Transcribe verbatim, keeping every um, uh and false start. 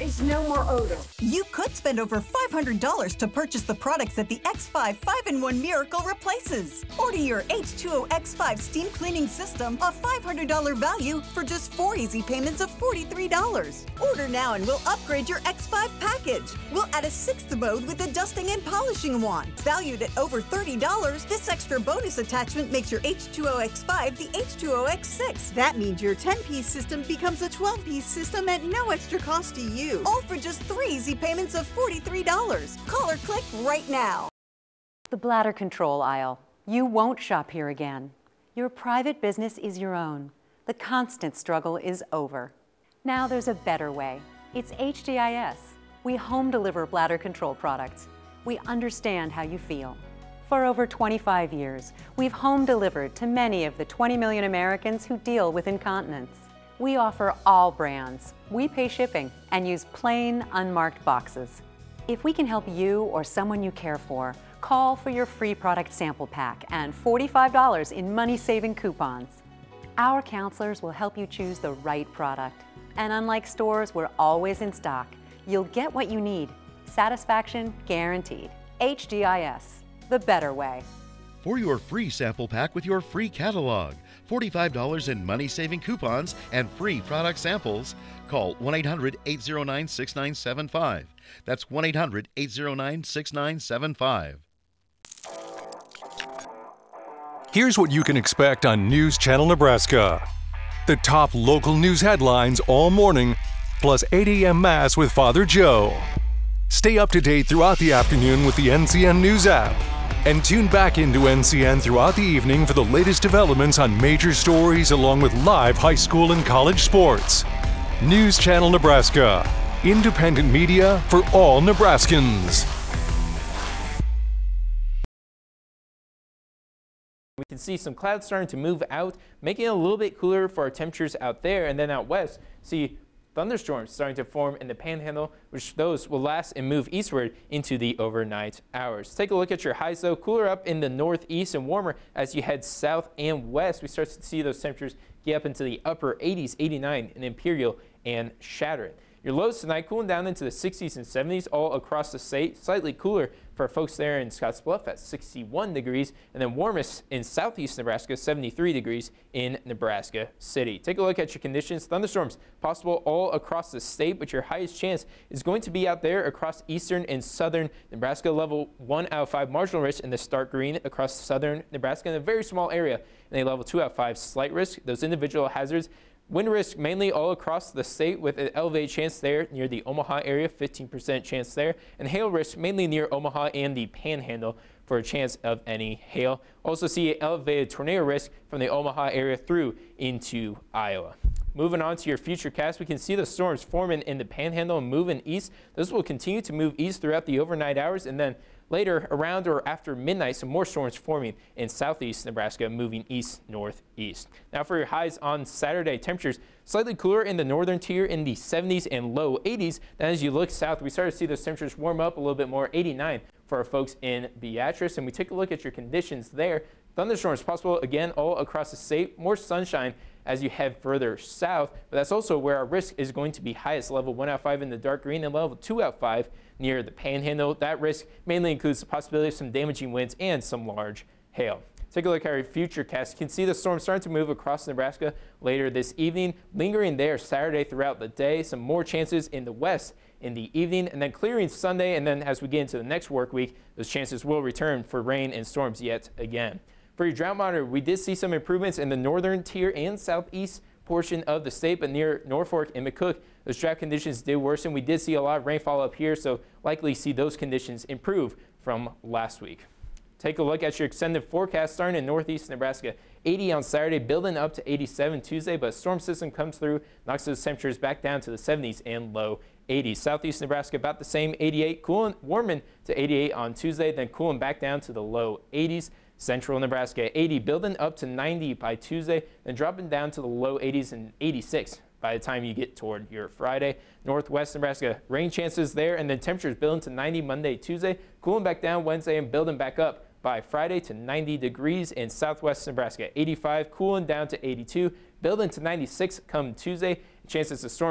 means no more odor. You could spend over five hundred dollars to purchase the products that the X five five in one Miracle replaces. Order your H two O X five steam cleaning system, a five hundred dollars value, for just four easy payments of forty-three dollars. Order now and we'll upgrade your X five package. We'll add a sixth mode with a dusting and polishing wand. Valued at over thirty dollars, this extra bonus attachment makes your H two O X five the H two O X six. That means your ten-piece system becomes a twelve-piece system at no extra cost to you. All for just three easy payments of forty-three dollars. Call or click right now. The bladder control aisle. You won't shop here again. Your private business is your own. The constant struggle is over. Now there's a better way. It's H D I S. We home deliver bladder control products. We understand how you feel. For over twenty-five years, we've home delivered to many of the twenty million Americans who deal with incontinence. We offer all brands. We pay shipping and use plain, unmarked boxes. If we can help you or someone you care for, call for your free product sample pack and forty-five dollars in money-saving coupons. Our counselors will help you choose the right product. And unlike stores, we're always in stock. You'll get what you need. Satisfaction guaranteed. H D I S, the better way. For your free sample pack with your free catalog, forty-five dollars in money-saving coupons, and free product samples, call one eight hundred, eight zero nine, six nine seven five. That's one eight hundred, eight zero nine, six nine seven five. Here's what you can expect on News Channel Nebraska. The top local news headlines all morning, plus eight A M Mass with Father Joe. Stay up to date throughout the afternoon with the N C N News app. And tune back into N C N throughout the evening for the latest developments on major stories along with live high school and college sports. News Channel Nebraska. Independent media for all Nebraskans. We can see some clouds starting to move out, making it a little bit cooler for our temperatures out there. And then out west, see thunderstorms starting to form in the Panhandle, which those will last and move eastward into the overnight hours. Take a look at your highs, though. Cooler up in the northeast and warmer as you head south and west. We start to see those temperatures get up into the upper eighties, eighty-nine in Imperial and Shattering. Your lows tonight cooling down into the sixties and seventies all across the state. Slightly cooler for folks there in Scottsbluff at sixty-one degrees. And then warmest in southeast Nebraska, seventy-three degrees in Nebraska City. Take a look at your conditions. Thunderstorms possible all across the state, but your highest chance is going to be out there across eastern and southern Nebraska. Level one out of five marginal risk in the stark green across southern Nebraska, in a very small area. And a level two out of five slight risk. Those individual hazards. Wind risk mainly all across the state with an elevated chance there near the Omaha area, fifteen percent chance there. And hail risk mainly near Omaha and the Panhandle for a chance of any hail. Also see elevated tornado risk from the Omaha area through into Iowa. Moving on to your future cast, we can see the storms forming in the Panhandle and moving east. Those will continue to move east throughout the overnight hours, and then later around or after midnight, some more storms forming in southeast Nebraska, moving east northeast. Now for your highs on Saturday, temperatures slightly cooler in the northern tier in the seventies and low eighties. Then as you look south, we start to see those temperatures warm up a little bit more, eighty-nine for our folks in Beatrice. And we take a look at your conditions there. Thunderstorms possible again all across the state. More sunshine as you head further south, but that's also where our risk is going to be highest. Level one out of five in the dark green and level two out of five near the Panhandle. That risk mainly includes the possibility of some damaging winds and some large hail. Take a look at our future cast. You can see the storm starting to move across Nebraska later this evening, lingering there Saturday throughout the day. Some more chances in the west in the evening, and then clearing Sunday. And then as we get into the next work week, those chances will return for rain and storms yet again. For your drought monitor, we did see some improvements in the northern tier and southeast portion of the state, but near Norfolk and McCook, those drought conditions did worsen. We did see a lot of rainfall up here, so likely see those conditions improve from last week. Take a look at your extended forecast starting in northeast Nebraska. eighty on Saturday, building up to eighty-seven Tuesday, but a storm system comes through, knocks those temperatures back down to the seventies and low eighties. Southeast Nebraska about the same, eighty-eight, cooling, warming to eighty-eight on Tuesday, then cooling back down to the low eighties. Central Nebraska, eighty, building up to ninety by Tuesday, then dropping down to the low eighties and eighty-six by the time you get toward your Friday. Northwest Nebraska, rain chances there, and then temperatures building to ninety Monday, Tuesday, cooling back down Wednesday and building back up by Friday to ninety degrees. In Southwest Nebraska, eighty-five, cooling down to eighty-two, building to ninety-six come Tuesday. Chances of storms